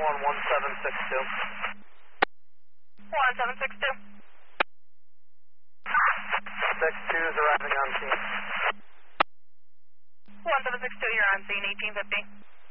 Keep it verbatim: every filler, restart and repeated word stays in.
one one seven six two. one seven six two. six two is arriving on scene. one seven six two, you're on scene, eighteen fifty.